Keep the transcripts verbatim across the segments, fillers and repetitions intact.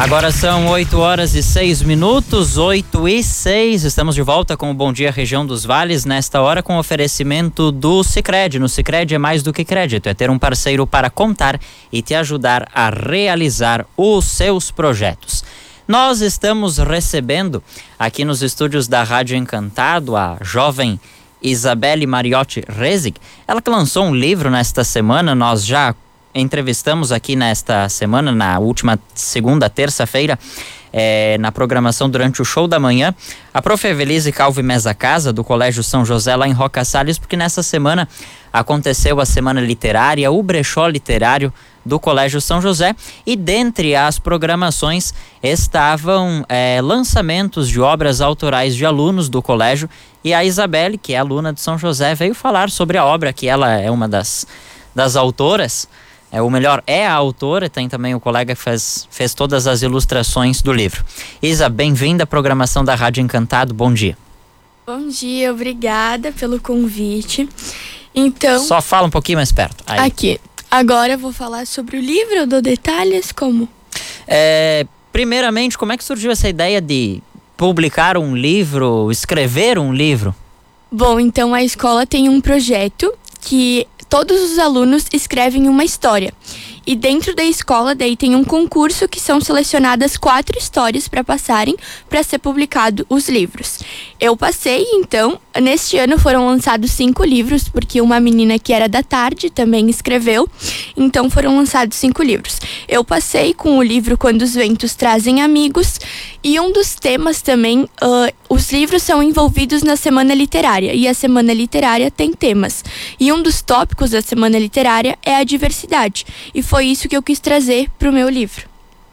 Agora são oito horas e seis minutos, oito e seis. Estamos de volta com o Bom Dia Região dos Vales, nesta hora com oferecimento do Sicredi. No Sicredi é mais do que crédito, é ter um parceiro para contar e te ajudar a realizar os seus projetos. Nós estamos recebendo aqui nos estúdios da Rádio Encantado a jovem Isabelle Mariotti Rezig. Ela que lançou um livro nesta semana. Nós já entrevistamos aqui nesta semana, na última segunda, terça-feira, é, na programação durante o show da manhã, a prof. Evelise Calvi Mesa Casa, do Colégio São José, lá em Roca Salles, porque nessa semana aconteceu a Semana Literária, o Brechó Literário do Colégio São José, e dentre as programações estavam é, lançamentos de obras autorais de alunos do colégio, e a Isabelle, que é aluna de São José, veio falar sobre a obra, que ela é uma das, das autoras. É, ou melhor, é a autora, tem também o colega que fez, fez todas as ilustrações do livro. Isa, bem-vinda à programação da Rádio Encantado, bom dia. Bom dia, obrigada pelo convite. Então... Só fala um pouquinho mais perto. Aí. Aqui, agora eu vou falar sobre o livro, eu dou detalhes, como? É, primeiramente, como é que surgiu essa ideia de publicar um livro, escrever um livro? Bom, então a escola tem um projeto que todos os alunos escrevem uma história. E dentro da escola daí tem um concurso que são selecionadas quatro histórias para passarem para ser publicado os livros. Eu passei, então, neste ano foram lançados cinco livros, porque uma menina que era da tarde também escreveu, então foram lançados cinco livros. Eu passei com o livro Quando os Ventos Trazem Amigos, e um dos temas também, uh, os livros são envolvidos na Semana Literária, e a Semana Literária tem temas. E um dos tópicos da Semana Literária é a diversidade, e foi isso que eu quis trazer para o meu livro.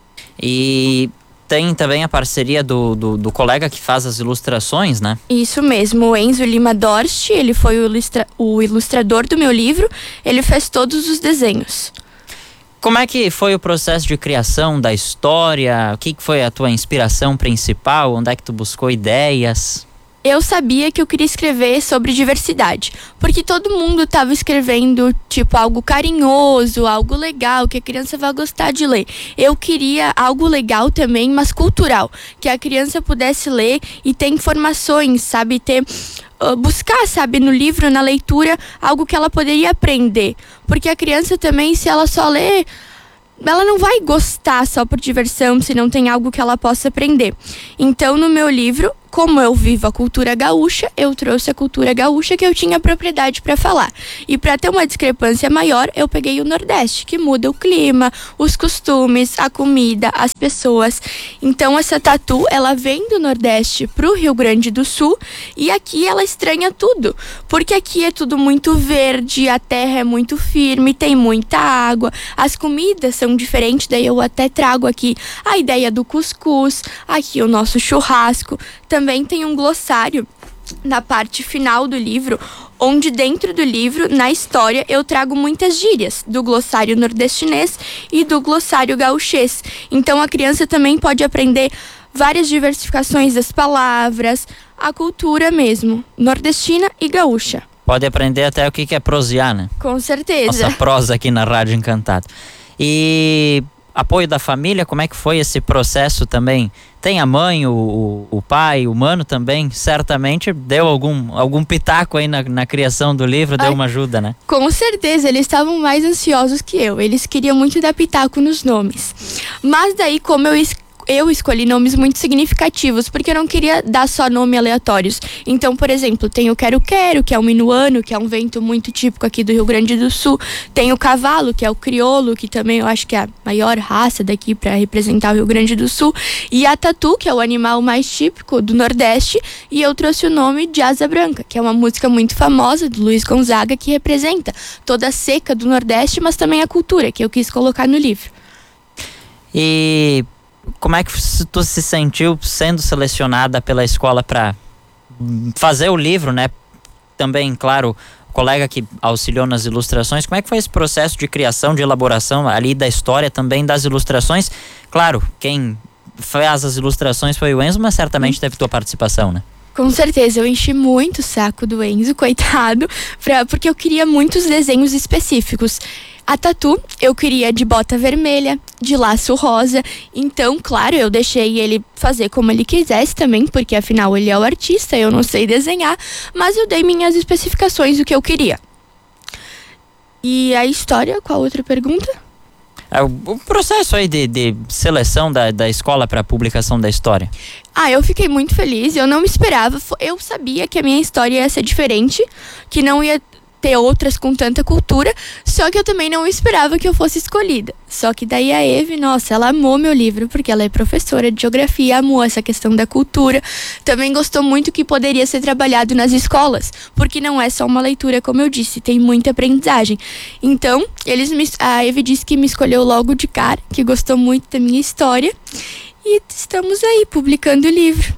E tem também a parceria do, do, do colega que faz as ilustrações, né? Isso mesmo, o Enzo Lima Dorst, ele foi o, ilustra, o ilustrador do meu livro, ele fez todos os desenhos. Como é que foi o processo de criação da história? O que foi a tua inspiração principal? Onde é que tu buscou ideias? Eu sabia que eu queria escrever sobre diversidade, porque todo mundo estava escrevendo tipo algo carinhoso, algo legal, que a criança vai gostar de ler. Eu queria algo legal também, mas cultural, que a criança pudesse ler e ter informações, sabe, ter uh, buscar, sabe, no livro, na leitura, algo que ela poderia aprender, porque a criança também, se ela só lê, ela não vai gostar só por diversão, se não tem algo que ela possa aprender. Então, no meu livro, como eu vivo a cultura gaúcha, eu trouxe a cultura gaúcha que eu tinha propriedade para falar. E para ter uma discrepância maior, eu peguei o Nordeste, que muda o clima, os costumes, a comida, as pessoas. Então essa tatu, ela vem do Nordeste pro Rio Grande do Sul, e aqui ela estranha tudo, porque aqui é tudo muito verde, a terra é muito firme, tem muita água, as comidas são diferentes, daí eu até trago aqui a ideia do cuscuz, aqui o nosso churrasco. Também tem um glossário na parte final do livro, onde dentro do livro, na história, eu trago muitas gírias do glossário nordestinês e do glossário gaúchês. Então a criança também pode aprender várias diversificações das palavras, a cultura mesmo, nordestina e gaúcha. Pode aprender até o que é prosear, né? Com certeza. Nossa prosa aqui na Rádio Encantado. E apoio da família, como é que foi esse processo também? Tem a mãe, o, o, o pai, o mano também, certamente deu algum, algum pitaco aí na, na criação do livro, deu Ai, uma ajuda, né? Com certeza, eles estavam mais ansiosos que eu, eles queriam muito dar pitaco nos nomes. Mas daí, como eu escrevi, eu escolhi nomes muito significativos, porque eu não queria dar só nomes aleatórios. Então, por exemplo, tem o quero-quero, que é um minuano, que é um vento muito típico aqui do Rio Grande do Sul. Tem o cavalo, que é o crioulo, que também eu acho que é a maior raça daqui para representar o Rio Grande do Sul. E a tatu, que é o animal mais típico do Nordeste. E eu trouxe o nome de Asa Branca, que é uma música muito famosa do Luiz Gonzaga, que representa toda a seca do Nordeste, mas também a cultura, que eu quis colocar no livro. E como é que tu se sentiu sendo selecionada pela escola para fazer o livro, né? Também, claro, o colega que auxiliou nas ilustrações. Como é que foi esse processo de criação, de elaboração ali da história, também das ilustrações? Claro, quem fez as ilustrações foi o Enzo, mas certamente teve tua participação, né? Com certeza, eu enchi muito o saco do Enzo, coitado, pra, porque eu queria muitos desenhos específicos. A Tatu, eu queria de bota vermelha, de laço rosa. Então, claro, eu deixei ele fazer como ele quisesse também, porque afinal ele é o artista, eu não sei desenhar, mas eu dei minhas especificações do que eu queria. E a história, qual outra pergunta? É, o processo aí de, de seleção da, da escola para publicação da história. Ah, eu fiquei muito feliz, eu não me esperava, eu sabia que a minha história ia ser diferente, que não ia ter outras com tanta cultura, só que eu também não esperava que eu fosse escolhida. Só que daí a Eve, nossa, ela amou meu livro, porque ela é professora de geografia, amou essa questão da cultura, também gostou muito que poderia ser trabalhado nas escolas, porque não é só uma leitura, como eu disse, tem muita aprendizagem. Então, eles me, a Eve disse que me escolheu logo de cara, que gostou muito da minha história, e estamos aí, publicando o livro.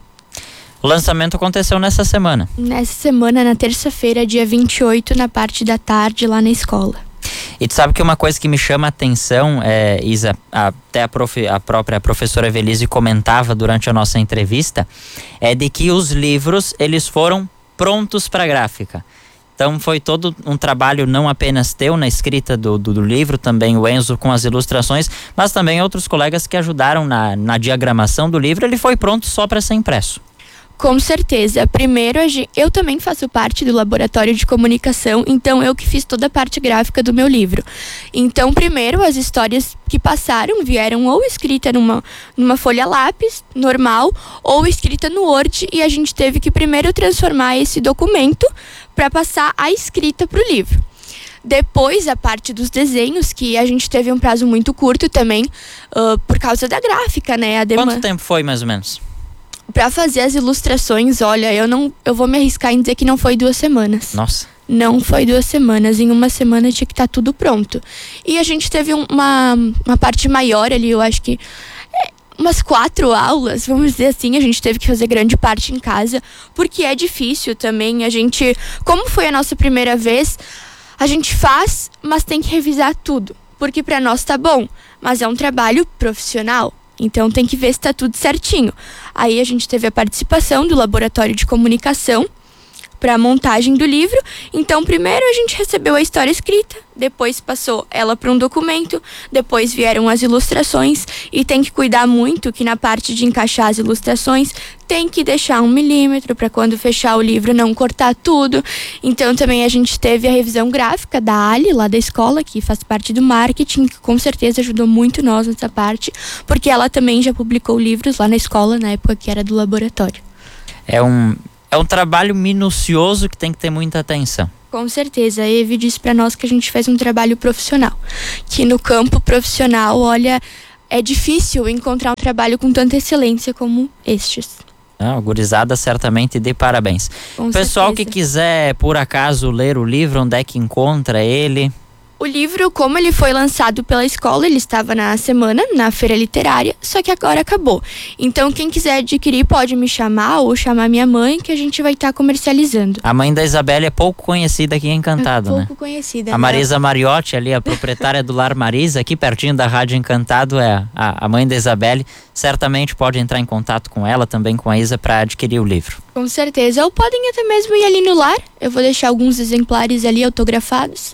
O lançamento aconteceu nessa semana. Nessa semana, na terça-feira, dia vinte e oito, na parte da tarde, lá na escola. E tu sabe que uma coisa que me chama a atenção, é, Isa, até a, prof, a própria professora Evelise comentava durante a nossa entrevista, é de que os livros, eles foram prontos para gráfica. Então foi todo um trabalho não apenas teu na escrita do, do, do livro, também o Enzo com as ilustrações, mas também outros colegas que ajudaram na, na diagramação do livro. Ele foi pronto só para ser impresso. Com certeza. Primeiro, eu também faço parte do laboratório de comunicação, então eu que fiz toda a parte gráfica do meu livro. Então, primeiro, as histórias que passaram vieram ou escrita numa, numa folha lápis, normal, ou escrita no Word, e a gente teve que primeiro transformar esse documento para passar a escrita para o livro. Depois, a parte dos desenhos, que a gente teve um prazo muito curto também, uh, por causa da gráfica, né? A demanda... Quanto tempo foi, mais ou menos? Pra fazer as ilustrações, olha, eu não, eu vou me arriscar em dizer que não foi duas semanas. Nossa. Não foi duas semanas. Em uma semana tinha que estar tudo pronto. E a gente teve uma, uma parte maior ali, eu acho que é, umas quatro aulas, vamos dizer assim. A gente teve que fazer grande parte em casa, porque é difícil também. A gente, como foi a nossa primeira vez, a gente faz, mas tem que revisar tudo. Porque pra nós tá bom, mas é um trabalho profissional. Então tem que ver se está tudo certinho. Aí a gente teve a participação do laboratório de comunicação para a montagem do livro. Então primeiro a gente recebeu a história escrita, depois passou ela para um documento, depois vieram as ilustrações, e tem que cuidar muito que na parte de encaixar as ilustrações tem que deixar um milímetro para quando fechar o livro não cortar tudo. Então também a gente teve a revisão gráfica da Ali, lá da escola, que faz parte do marketing, que com certeza ajudou muito nós nessa parte, porque ela também já publicou livros lá na escola, na época que era do laboratório. É um, é um trabalho minucioso que tem que ter muita atenção. Com certeza, a Eve disse para nós que a gente fez um trabalho profissional, que no campo profissional, olha, é difícil encontrar um trabalho com tanta excelência como estes. Ah, gurizada, certamente de parabéns. Com Pessoal certeza. que quiser, por acaso, ler o livro, onde é que encontra ele? O livro, como ele foi lançado pela escola, ele estava na semana, na feira literária, só que agora acabou. Então, quem quiser adquirir pode me chamar ou chamar minha mãe, que a gente vai estar tá comercializando. A mãe da Isabelle é pouco conhecida aqui em Encantado, é né? pouco conhecida. A Marisa Mariotti, ali, a proprietária do Lar Marisa, aqui pertinho da Rádio Encantado, é a, a mãe da Isabelle. Certamente pode entrar em contato com ela, também com a Isa, para adquirir o livro. Com certeza. Ou podem até mesmo ir ali no lar. Eu vou deixar alguns exemplares ali autografados.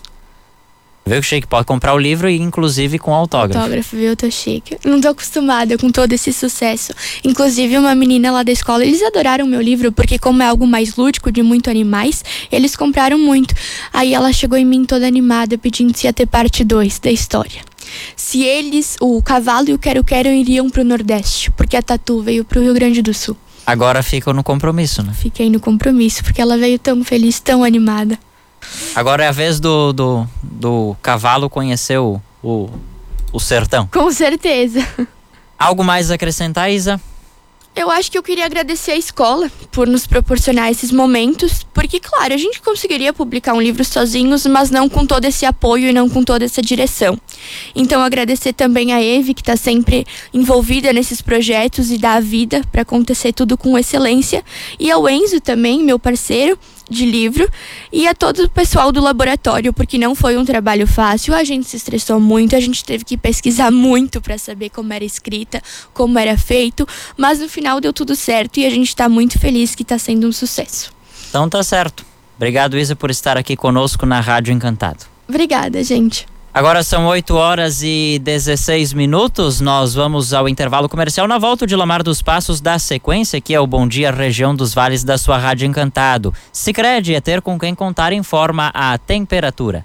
Viu, Chique? Pode comprar o livro e inclusive com autógrafo. Autógrafo, viu? Eu tô chique. Não tô acostumada com todo esse sucesso. Inclusive, uma menina lá da escola, eles adoraram o meu livro, porque como é algo mais lúdico, de muito animais, eles compraram muito. Aí ela chegou em mim toda animada, pedindo se ia ter parte dois da história. Se eles, o Cavalo e o Quero Quero, iriam pro Nordeste, porque a Tatu veio pro Rio Grande do Sul. Agora ficam no compromisso, né? Fiquei no compromisso, porque ela veio tão feliz, tão animada. Agora é a vez do, do, do Cavalo conhecer o, o, o sertão. Com certeza. Algo mais a acrescentar, Isa? Eu acho que eu queria agradecer a escola por nos proporcionar esses momentos, Porque, claro, a gente conseguiria publicar um livro sozinhos, mas não com todo esse apoio e não com toda essa direção. Então, agradecer também a Eve, que está sempre envolvida nesses projetos e dá a vida para acontecer tudo com excelência. E ao Enzo também, meu parceiro de livro, e a todo o pessoal do laboratório, porque não foi um trabalho fácil, a gente se estressou muito, a gente teve que pesquisar muito para saber como era escrita, como era feito, mas no final deu tudo certo e a gente está muito feliz que está sendo um sucesso. Então tá certo. Obrigado, Isa, por estar aqui conosco na Rádio Encantado. Obrigada, gente. Agora são oito horas e dezesseis minutos, nós vamos ao intervalo comercial. Na volta, de Lamar dos Passos dá sequência, que é o Bom Dia Região dos Vales da sua Rádio Encantado. Sicredi é ter com quem contar, informa a temperatura.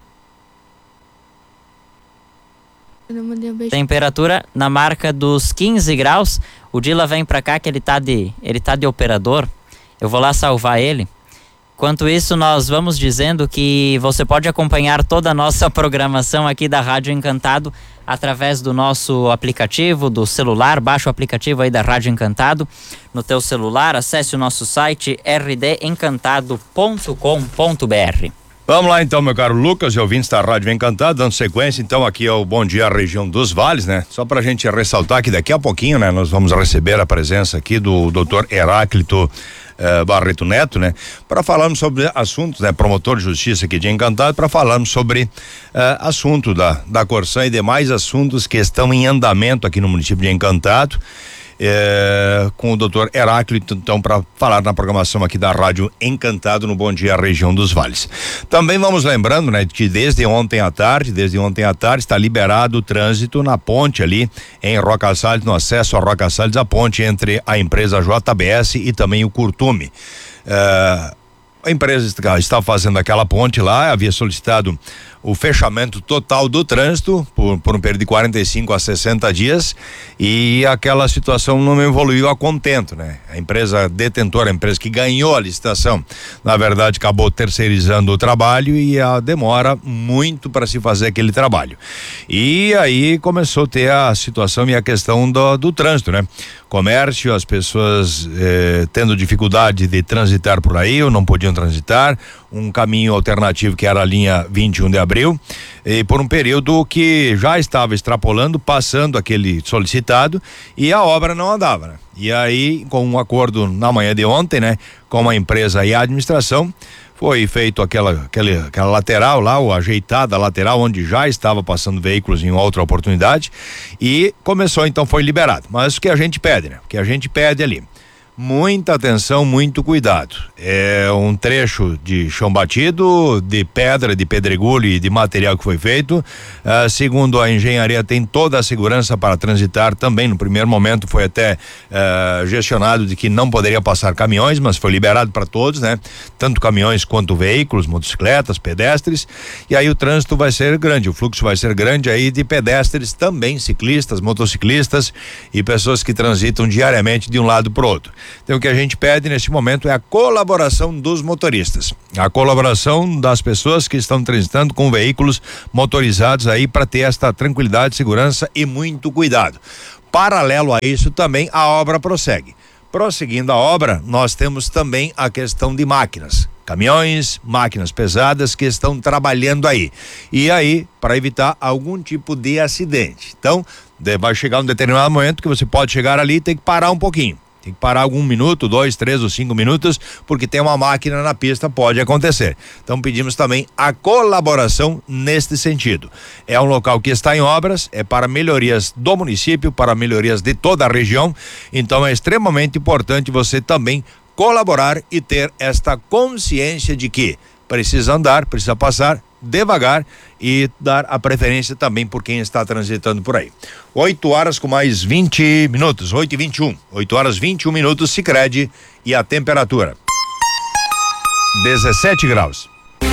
Eu não mandei um beijo. Temperatura na marca dos quinze graus. O Dila vem pra cá que ele tá de, ele tá de operador. Eu vou lá salvar ele. Enquanto isso, nós vamos dizendo que você pode acompanhar toda a nossa programação aqui da Rádio Encantado através do nosso aplicativo, do celular. Baixa o aplicativo aí da Rádio Encantado no teu celular. Acesse o nosso site r d encantado ponto com ponto b r. Vamos lá então, meu caro Lucas e ouvintes da Rádio Encantado, dando sequência então aqui ao Bom Dia Região dos Vales, né? Só pra gente ressaltar que daqui a pouquinho, né, nós vamos receber a presença aqui do doutor Heráclito eh, Barreto Neto, né? Para falarmos sobre assuntos, né? Promotor de justiça aqui de Encantado, para falarmos sobre eh, assunto da, da Corsã e demais assuntos que estão em andamento aqui no município de Encantado. É, com o doutor Heráclito, então, para falar na programação aqui da Rádio Encantado no Bom Dia Região dos Vales. Também vamos lembrando, né, que desde ontem à tarde, desde ontem à tarde está liberado o trânsito na ponte ali em Roca Salles, no acesso a Roca Salles, a ponte entre a empresa J B S e também o Curtume. É, a empresa está fazendo aquela ponte lá, havia solicitado o fechamento total do trânsito por, por um período de quarenta e cinco a sessenta dias, e aquela situação não evoluiu a contento, né? A empresa detentora, a empresa que ganhou a licitação, na verdade acabou terceirizando o trabalho e a demora muito para se fazer aquele trabalho. E aí começou a ter a situação e a questão do, do trânsito, né? Comércio, as pessoas eh, tendo dificuldade de transitar por aí, ou não podiam transitar, um caminho alternativo que era a linha vinte e um de abril, e por um período que já estava extrapolando, passando aquele solicitado, e a obra não andava, né? E aí, com um acordo na manhã de ontem, né, com a empresa e a administração, foi feito aquela, aquela, aquela lateral lá, ou ajeitada lateral, onde já estava passando veículos em outra oportunidade, e começou, então foi liberado. Mas o que a gente pede, né? O que a gente pede ali, muita atenção, muito cuidado. É um trecho de chão batido, de pedra, de pedregulho e de material que foi feito. Ah, segundo a engenharia, tem toda a segurança para transitar também. No primeiro momento foi até ah, gestionado de que não poderia passar caminhões, mas foi liberado para todos, né? Tanto caminhões quanto veículos, motocicletas, pedestres. E aí o trânsito vai ser grande, o fluxo vai ser grande aí de pedestres também, ciclistas, motociclistas e pessoas que transitam diariamente de um lado para o outro. Então o que a gente pede neste momento é a colaboração dos motoristas, a colaboração das pessoas que estão transitando com veículos motorizados aí para ter esta tranquilidade, segurança e muito cuidado. Paralelo a isso também a obra prossegue. Prosseguindo a obra, nós temos também a questão de máquinas, caminhões, máquinas pesadas que estão trabalhando aí. E aí, para evitar algum tipo de acidente. Então, vai chegar um determinado momento que você pode chegar ali e tem que parar um pouquinho. Tem que parar algum minuto, dois, três ou cinco minutos, porque tem uma máquina na pista, pode acontecer. Então pedimos também a colaboração neste sentido. É um local que está em obras, é para melhorias do município, para melhorias de toda a região, então é extremamente importante você também colaborar e ter esta consciência de que precisa andar, precisa passar devagar e dar a preferência também por quem está transitando por aí. oito horas com mais vinte minutos, oito e vinte e um. oito horas vinte e um minutos, Sicredi e a temperatura dezessete graus.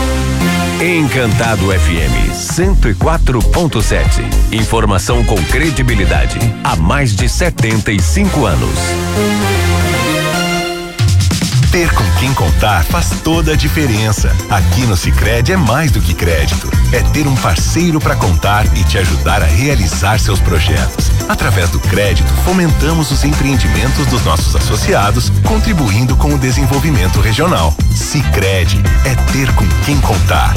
Encantado F M cento e quatro ponto sete. Informação com credibilidade há mais de setenta e cinco anos. Ter com quem contar faz toda a diferença. Aqui no Sicredi é mais do que crédito. É ter um parceiro para contar e te ajudar a realizar seus projetos. Através do crédito, fomentamos os empreendimentos dos nossos associados, contribuindo com o desenvolvimento regional. Sicredi é ter com quem contar.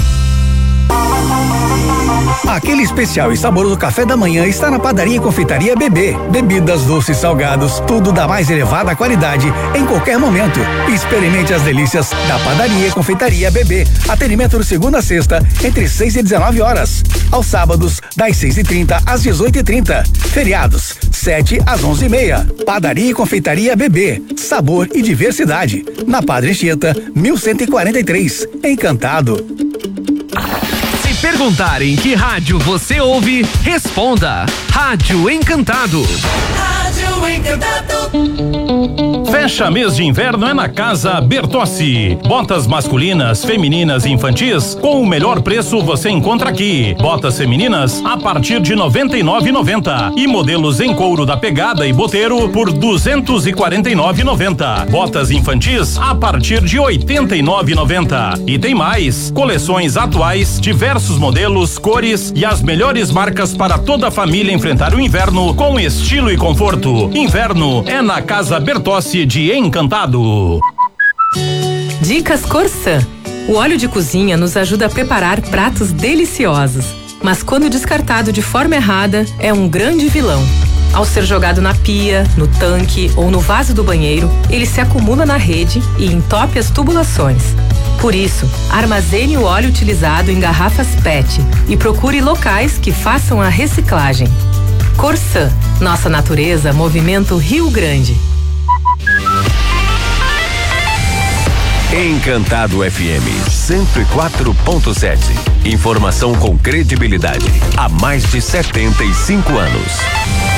Aquele especial e saboroso café da manhã está na Padaria e Confeitaria Bebê. Bebidas, doces, salgados, tudo da mais elevada qualidade em qualquer momento. Experimente as delícias da Padaria e Confeitaria Bebê. Atendimento de segunda a sexta, entre seis e dezenove horas. Aos sábados, das seis e trinta às dezoito e trinta. Feriados, sete às onze e meia. Padaria e Confeitaria Bebê. Sabor e diversidade. Na Padre Anchieta, mil cento e quarenta e três. Encantado. Perguntarem que rádio você ouve, responda. Rádio Encantado. Rádio Encantado. Fecha mês de inverno é na Casa Bertossi. Botas masculinas, femininas e infantis com o melhor preço você encontra aqui. Botas femininas a partir de noventa e nove reais e noventa centavos e modelos em couro da Pegada e Boteiro por duzentos e quarenta e nove reais e noventa centavos. Botas infantis a partir de oitenta e nove reais e noventa centavos. E tem mais, coleções atuais, diversos modelos, cores e as melhores marcas para toda a família enfrentar o inverno com estilo e conforto. Inverno é na Casa Bertossi de Encantado. Dicas Corsã. O óleo de cozinha nos ajuda a preparar pratos deliciosos, mas quando descartado de forma errada, é um grande vilão. Ao ser jogado na pia, no tanque ou no vaso do banheiro, ele se acumula na rede e entope as tubulações. Por isso, armazene o óleo utilizado em garrafas P E T e procure locais que façam a reciclagem. Corsã, nossa natureza, movimento Rio Grande. Encantado F M cento e quatro ponto sete. Informação com credibilidade há mais de setenta e cinco anos.